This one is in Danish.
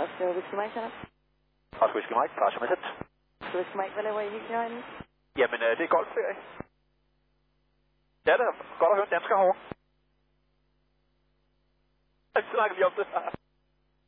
Oscar Whiskey Mike, sådan. Oscar Whiskey Mike, Parsha Message. Oscar Whiskey Mike, hvad laver I helt i øjnene? Jamen, det er golfferie. Ja, det er godt at høre en dansker herovre. Jeg snakker lige om det.